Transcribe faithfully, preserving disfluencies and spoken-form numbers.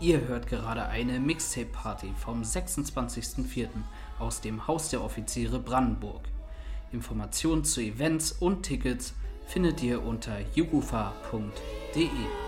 Ihr hört gerade eine Mixtape-Party vom sechsundzwanzigsten vierten aus dem Haus der Offiziere Brandenburg. Informationen zu Events und Tickets findet ihr unter jugufa punkt de.